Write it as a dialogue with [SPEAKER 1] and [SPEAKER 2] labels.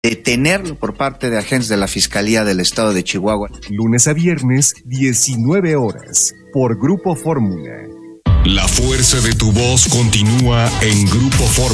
[SPEAKER 1] detenerlo por parte de agentes de la Fiscalía del Estado de Chihuahua.
[SPEAKER 2] Lunes a viernes, 19 horas, por Grupo Fórmula.
[SPEAKER 3] La fuerza de tu voz continúa en Grupo Fórmula.